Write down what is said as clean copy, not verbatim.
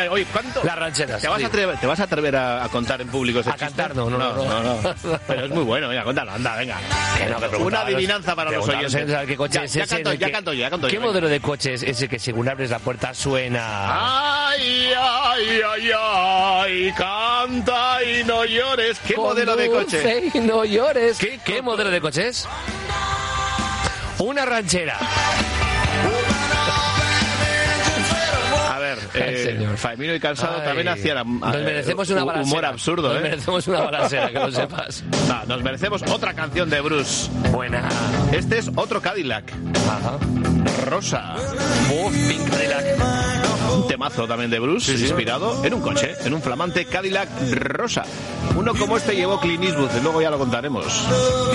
Oye, ¿cuánto? Las rancheras. ¿Te vas a atrever a contar en público ese chiste? cantar? No. Pero es muy bueno, venga, cuéntalo, anda, venga. Una adivinanza para los oyentes. ¿Qué coche es ese? Ya canto yo. ¿Qué modelo de coche es ese que según abres la puerta suena? Ay, canta y no llores. ¿Qué modelo de coche? Conduce y no llores. ¿Qué modelo de coche es? Una ranchera. A ver, Faemino y Cansado también hacían nos merecemos una balancera. humor absurdo, Nos merecemos una balancera, que lo sepas. No, nos merecemos otra canción de Bruce. Buena. Este es otro Cadillac. Ajá. Rosa. Pink Cadillac. Un temazo también de Bruce, inspirado en un coche, en un flamante Cadillac rosa. Uno como este llevó Clint Eastwood, y luego ya lo contaremos.